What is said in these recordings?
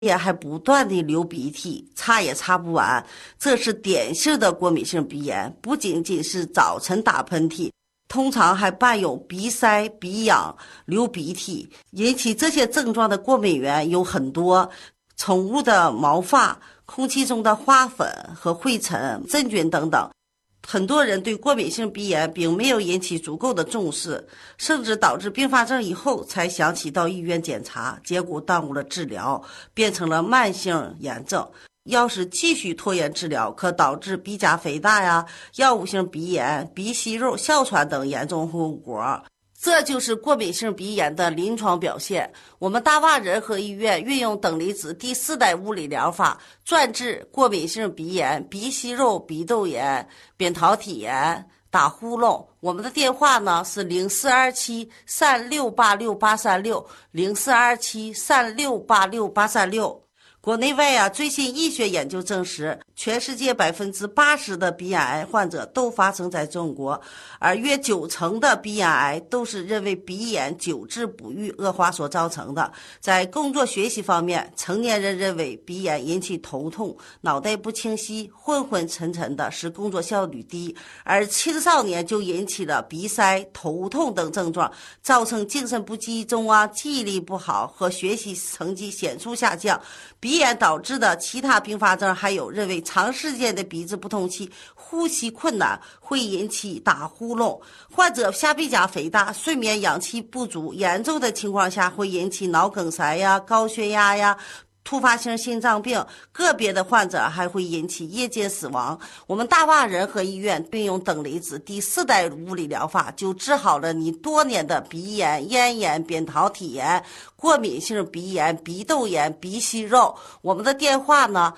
也还不断的流鼻涕，擦也擦不完，这是典型的过敏性鼻炎。不仅仅是早晨打喷嚏，通常还伴有鼻塞、鼻痒、流鼻涕。引起这些症状的过敏源有很多，宠物的毛发、空气中的花粉和灰尘、真菌等等。很多人对过敏性鼻炎并没有引起足够的重视，甚至导致并发症以后才想起到医院检查，结果耽误了治疗，变成了慢性炎症。要是继续拖延治疗，可导致鼻甲肥大呀、药物性鼻炎、鼻息肉、哮喘等严重后果。这就是过敏性鼻炎的临床表现。我们大洼仁和医院运用等离子第4代物理疗法，专治过敏性鼻炎、鼻息肉、鼻窦炎、扁桃体炎、打呼噜。我们的电话呢是0427-3686-836，0427-3686-836。国内外最新医学研究证实，全世界80%的鼻咽癌患者都发生在中国，而约90%的鼻咽癌都是因为鼻炎久治不愈恶化所造成的。在工作学习方面，成年人认为鼻炎引起头痛、脑袋不清晰、昏昏沉沉的，使工作效率低，而青少年就引起了鼻塞、头痛等症状，造成精神不集中记忆力不好和学习成绩显著下降。鼻炎导致的其他并发症还有认为长时间的鼻子不通气、呼吸困难会引起打呼噜，患者下鼻甲肥大、睡眠氧气不足，严重的情况下会引起脑梗塞高血压突发性心脏病，个别的患者还会引起夜间死亡。我们大洼仁和医院运用等离子第4代物理疗法，就治好了你多年的鼻炎、咽炎、扁桃体炎、过敏性鼻炎、鼻窦炎、鼻息肉。我们的电话呢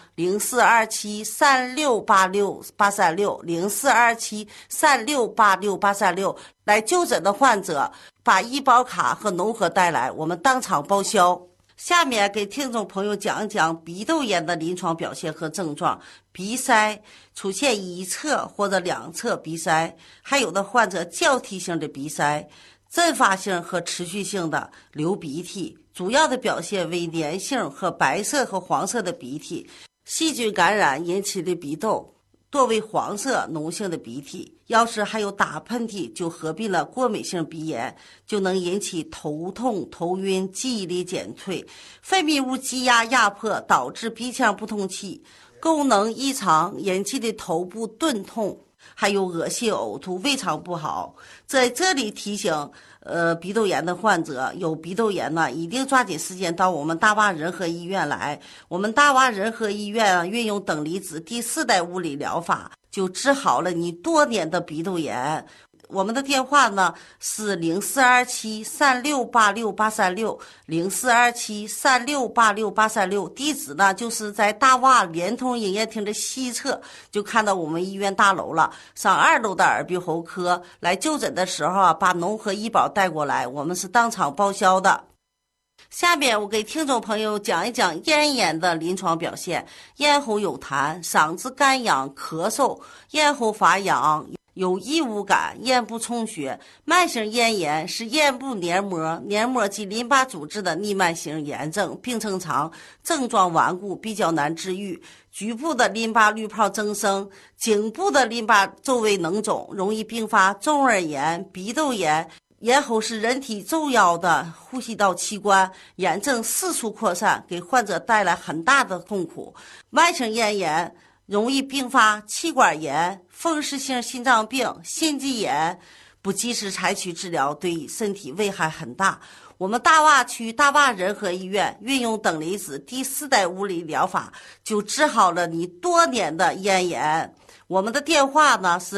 ，0427-3686-836，0427-3686-836。来就诊的患者把医保卡和农合带来，我们当场报销。下面给听众朋友讲一讲鼻窦炎的临床表现和症状。鼻塞出现一侧或者两侧鼻塞，还有的患者交替性的鼻塞，阵发性和持续性的流鼻涕，主要的表现为粘性和白色和黄色的鼻涕，细菌感染引起的鼻窦多为黄色脓性的鼻涕。要是还有打喷嚏，就合并了过敏性鼻炎，就能引起头痛、头晕、记忆力减退，分泌物积压压迫，导致鼻腔不通气，功能异常引起的头部钝痛，还有恶心呕吐、胃肠不好。在这里提醒鼻窦炎的患者，有鼻窦炎呢，一定抓紧时间到我们大洼仁和医院来。我们大洼仁和医院运用等离子第4代物理疗法，就治好了你多年的鼻窦炎。我们的电话呢是0427-3686-836，0427-3686-836，地址呢就是在大洼联通营业厅的西侧，就看到我们医院大楼了。上2楼的耳鼻喉科，来就诊的时候把农合医保带过来，我们是当场报销的。下面我给听众朋友讲一讲咽炎的临床表现。咽喉有痰，嗓子干痒、咳嗽，咽喉发痒，有异物感，咽部充血。慢性咽炎是咽部黏膜及淋巴组织的逆慢性炎症，病程长，症状顽固，比较难治愈。局部的淋巴滤泡增生，颈部的淋巴周围脓肿，容易并发中耳炎、鼻窦炎。咽喉是人体重要的呼吸道器官，炎症四处扩散，给患者带来很大的痛苦。慢性咽炎容易并发气管炎、风湿性心脏病、心肌炎，不及时采取治疗，对身体危害很大。我们大洼区大洼仁和医院运用等离子第4代物理疗法，就治好了你多年的咽炎。我们的电话呢是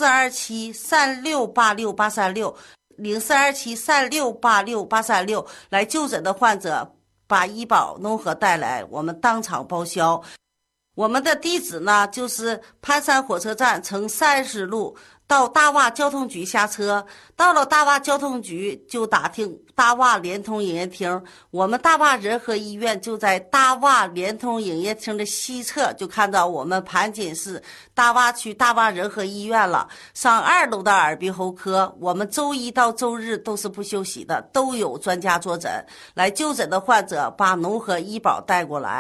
0427-3686-836，0427-3686-836，来就诊的患者把医保农合带来，我们当场报销。我们的地址呢就是潘山火车站城30路到大洼交通局下车，到了大洼交通局就打听大洼联通营业厅。我们大洼仁和医院就在大洼联通营业厅的西侧，就看到我们盘锦市大洼区大洼仁和医院了。上2楼的耳鼻喉科，我们周一到周日都是不休息的，都有专家坐诊。来就诊的患者把农和医保带过来。